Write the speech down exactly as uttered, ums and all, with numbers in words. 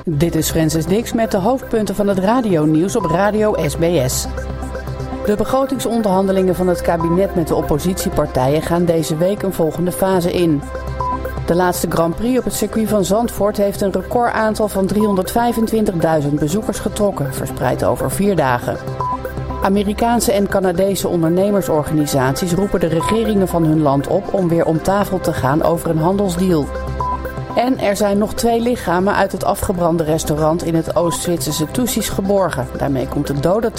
Dit is Francis Dix met de hoofdpunten van het radionieuws op Radio S B S. De begrotingsonderhandelingen van het kabinet met de oppositiepartijen gaan deze week een volgende fase in. De laatste Grand Prix op het circuit van Zandvoort heeft een recordaantal van driehonderdvijfentwintigduizend bezoekers getrokken, verspreid over vier dagen. Amerikaanse en Canadese ondernemersorganisaties roepen de regeringen van hun land op om weer om tafel te gaan over een handelsdeal. En er zijn nog twee lichamen uit het afgebrande restaurant in het Oost-Zwitserse Tussies geborgen. Daarmee komt het dodental